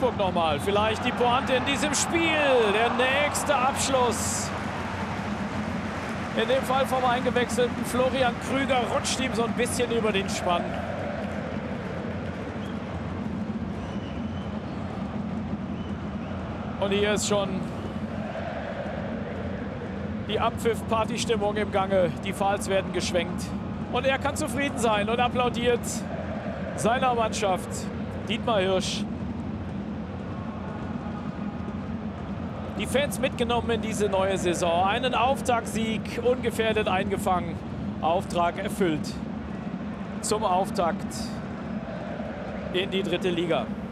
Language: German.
Augsburg nochmal. Vielleicht die Pointe in diesem Spiel. Der nächste Abschluss. In dem Fall vom eingewechselten Florian Krüger rutscht ihm so ein bisschen über den Spann. Und hier ist schon die Abpfiff-Partystimmung im Gange. Die Fahls werden geschwenkt. Und er kann zufrieden sein und applaudiert seiner Mannschaft. Dietmar Hirsch. Die Fans mitgenommen in diese neue Saison. Einen Auftaktsieg ungefährdet eingefangen. Auftrag erfüllt. Zum Auftakt in die 3. Liga.